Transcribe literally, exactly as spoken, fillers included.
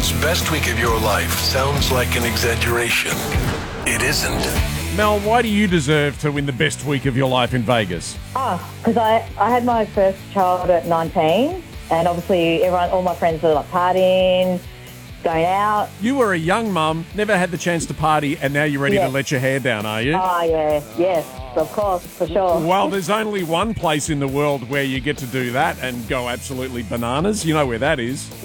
Vegas' best week of your life sounds like an exaggeration. It isn't. Mel, why do you deserve to win the best week of your life in Vegas? Ah, because I, I had my first child at nineteen, and obviously everyone, all my friends were like partying, going out. You were a young mum, never had the chance to party, and now you're ready Yeah. to let your hair down, are you? Ah, yeah, yes, of course, for sure. Well, there's only one place in the world where you get to do that and go absolutely bananas. You know where that is.